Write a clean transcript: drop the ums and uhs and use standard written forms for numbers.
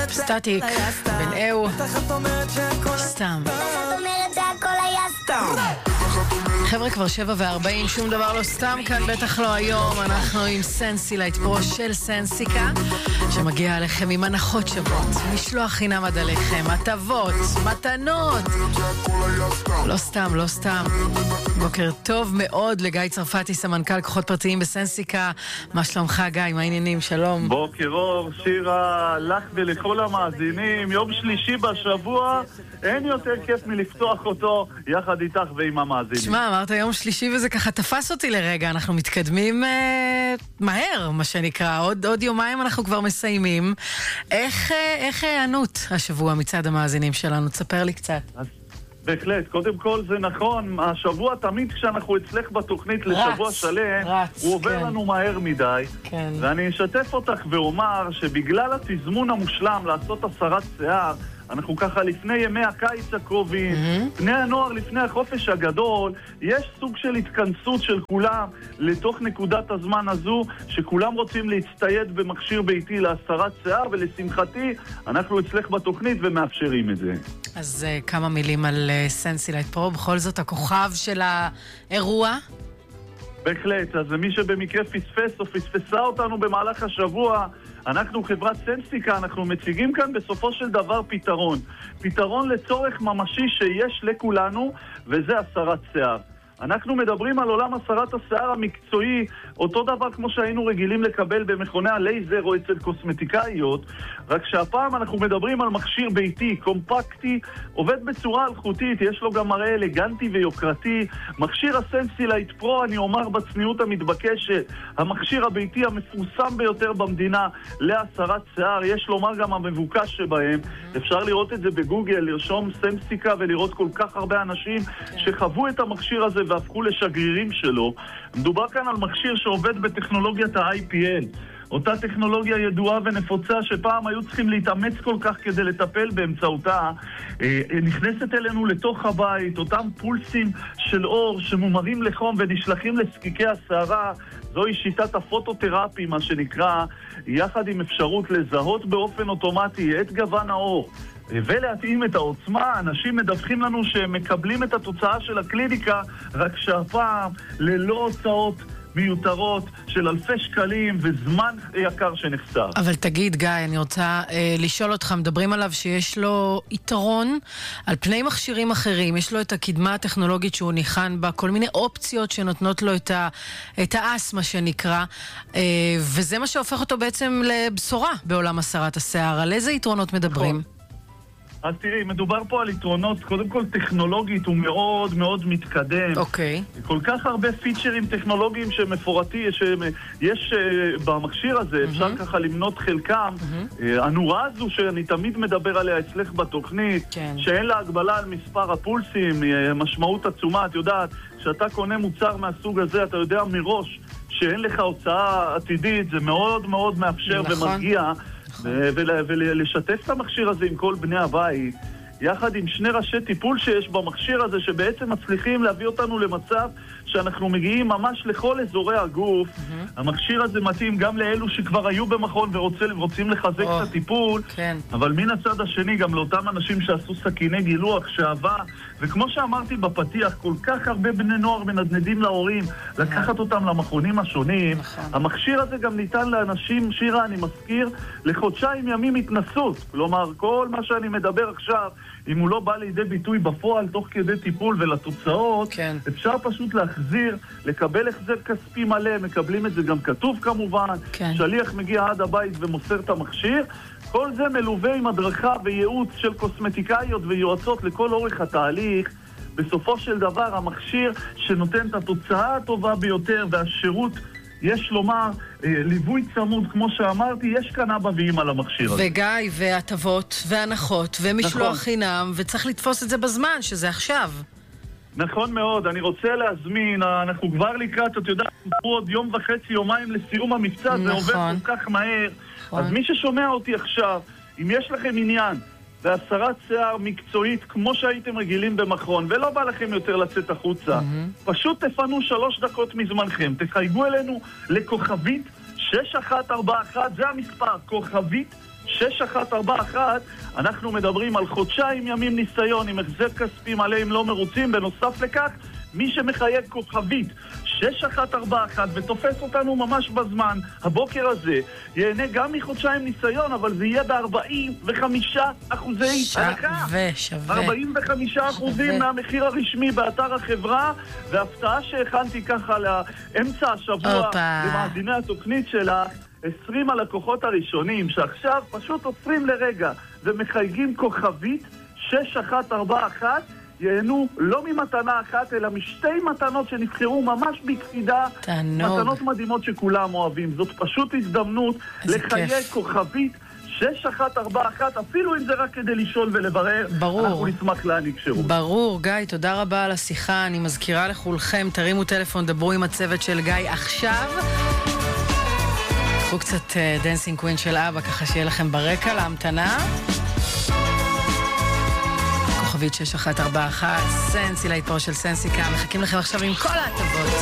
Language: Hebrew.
סטטיק, בן אהו, סתם. חבר'ה, כבר 7:40, שום דבר לא סתם כאן, בטח לא היום. אנחנו עם סנסילייט פרו של סנסיקה, שמגיע עליכם עם הנחות שוות, משלוח חינם עד עליכם, הטבות, מתנות. לא סתם, לא סתם. בוקר טוב מאוד לגיא צרפתי, סמנכ"ל כוחות פרטיים בסנסיקה. מה שלומך, גיא? מה העניינים? שלום. בוקר אור, שירה, לך ולכל המאזינים. יום שלישי בשבוע, אין יותר כיף מלפתוח אותו יחד איתך ועם המאזינים. שמע, אמרת יום שלישי וזה ככה תפס אותי לרגע. אנחנו מתקדמים מהר, מה שנקרא. עוד יומיים אנחנו כבר מסיימים. איך הענות השבוע מצד המאזינים שלנו? תספר לי קצת. בהחלט, קודם כל זה נכון, השבוע תמיד כשאנחנו אצלך בתוכנית לשבוע שלם, הוא עובר לנו מהר מדי, ואני אשתף אותך ואומר שבגלל התזמון המושלם לעשות הסרת שיער, אנחנו ככה לפני ימי הקיץ הקרובים, בני הנוער לפני החופש הגדול, יש סוג של התכנסות של כולם לתוך נקודת הזמן הזו, שכולם רוצים להצטייד במכשיר ביתי להסרת שיער, ולשמחתי אנחנו אצלך בתוכנית ומאפשרים את זה. אז כמה מילים על סנסילייט פרו, בכל זאת הכוכב של האירוע? בהחלט, אז למי שבמקרה פספס או פספסה אותנו במהלך השבוע, אנחנו חברת סנסיקה, אנחנו מציגים כאן בסופו של דבר פתרון לצורך ממשי שיש לכולנו, וזה הסרת שיער. אנחנו מדברים על עולם הסרת השיער המקצועי, אותו דבר כמו שהיינו רגילים לקבל במכוני הלייזר או אצל קוסמטיקאיות, רק שהפעם אנחנו מדברים על מכשיר ביתי, קומפקטי, עובד בצורה אלחוטית, יש לו גם מראה אלגנטי ויוקרתי. מכשיר הסנסילייט פרו, אני אומר בצניעות המתבקשת, המכשיר הביתי המפורסם ביותר במדינה להסרת שיער, יש לומר גם המבוקש שבהם. אפשר לראות את זה בגוגל, לרשום סנסיקה ולראות כל כך הרבה אנשים שחוו את המכשיר הזה והפכו לשגרירים שלו. מדובר כאן על מכשיר שעובד בטכנולוגיית ה-IPL, אותה טכנולוגיה ידועה ונפוצה שפעם היו צריכים להתאמץ כל כך כדי לטפל באמצעותה. נכנסת אלינו לתוך הבית, אותם פולסים של אור שמומרים לחום ונשלחים לסקיקי השערה. זוהי שיטת הפוטותרפי, מה שנקרא, יחד עם אפשרות לזהות באופן אוטומטי את גוון האור ולהתאים את העוצמה. אנשים מדווחים לנו שהם מקבלים את התוצאה של הקליניקה, רק שהפעם ללא הוצאות מיותרות של אלפי שקלים וזמן יקר שנחסר. אבל תגיד, גיא, אני רוצה לשאול אותך, מדברים עליו שיש לו יתרון על פני מכשירים אחרים, יש לו את הקדמה הטכנולוגית שהוא ניחן בה, כל מיני אופציות שנותנות לו את האס, מה שנקרא, וזה מה שהופך אותו בעצם לבשורה בעולם הסרת השיער. על איזה יתרונות מדברים? אז תראי, מדובר פה על יתרונות, קודם כל טכנולוגית הוא מאוד מאוד מתקדם. אוקיי. כל כך הרבה פיצ'רים טכנולוגיים שמפורטים, שיש במכשיר הזה, אפשר ככה למנות חלקם. הנורה הזו שאני תמיד מדבר עליה אצלך בתוכנית, שאין לה הגבלה על מספר הפולסים, משמעות עצומה. את יודעת, כשאתה קונה מוצר מהסוג הזה, אתה יודע מראש שאין לך הוצאה עתידית, זה מאוד מאוד מאפשר ומרגיע. ולשתף את המכשיר הזה עם כל בני הבית, יחד עם שני ראשי טיפול שיש במכשיר הזה, שבעצם מצליחים להביא אותנו למצב שאנחנו מגיעים ממש לכל אזורי הגוף. המכשיר הזה מתאים גם לאלו שכבר היו במכון ורוצים לחזק את הטיפול, אבל מן הצד השני גם לאותם אנשים שעשו סכיני גילוח, שעבה, וכמו שאמרתי בפתיח, כל כך הרבה בני נוער מנדנדים להורים לקחת אותם למכונים השונים. המכשיר הזה גם ניתן לאנשים, שירה, אני מזכיר, לחודשיים ימים התנסות. כלומר, כל מה שאני מדבר עכשיו, אם הוא לא בא לידי ביטוי בפועל תוך כדי טיפול ולתוצאות, אפשר פשוט להחזיר, לקבל החזר כספי מלא, מקבלים את זה גם כתוב כמובן, שליח מגיע עד הבית ומוסר את המכשיר. כל זה מלווה עם הדרכה וייעוץ של קוסמטיקאיות ויועצות לכל אורך התהליך. בסופו של דבר המכשיר שנותן את התוצאה הטובה ביותר והשירות, יש לומר, ליווי צמוד, כמו שאמרתי, יש כאן אבא ואמא למכשיר הזה. וגיא, והטבות, והנחות, ומשלוח חינם, וצריך לתפוס את זה בזמן, שזה עכשיו. נכון מאוד, אני רוצה להזמין, אנחנו כבר לקראת, אתה יודע, עוד יום וחצי, יומיים לסיום המבצע, זה עובד כל כך מהר. אז מי ששומע אותי עכשיו, אם יש לכם עניין והסרת שיער מקצועית כמו שהייתם רגילים במכון, ולא בא לכם יותר לצאת החוצה, פשוט תפנו 3 דקות מזמנכם, תחייגו אלינו לכוכבית 6141, זה המספר, כוכבית 6141, אנחנו מדברים על חודשיים ימים ניסיון עם החזר כספי מלא אם לא מרוצים. בנוסף לכך, מי שמחייג כוכבית 6141 ותופס אותנו ממש בזמן, הבוקר הזה, ייהנה גם מחודשיים ניסיון, אבל זה יהיה ב-45% הנחה. שווה. 45% מהמחיר הרשמי באתר החברה, והפתעה שהכנתי ככה לאמצע השבוע למאזיני התוכנית שלה, 20 הלקוחות הראשונים שעכשיו פשוט עוצרים לרגע ומחייגים כוכבית 6141, ייהנו לא ממתנה אחת, אלא משתי מתנות שנבחרו ממש בקפידה. מתנות מדהימות שכולם אוהבים. זאת פשוט הזדמנות לחייג כוכבית 6141, אפילו אם זה רק כדי לשאול ולברר. ברור. אנחנו נשמח להעניק שירות. ברור, גיא, תודה רבה על השיחה. אני מזכירה לכולכם, תרימו טלפון, דברו עם הצוות של גיא עכשיו. קחו קצת דנסינג קווין של אבא, ככה שיהיה לכם ברקע להמתנה. כוכבית 6141, סנסי להתפרש של סנסיקה, מחכים לכם עכשיו עם כל ההטבות.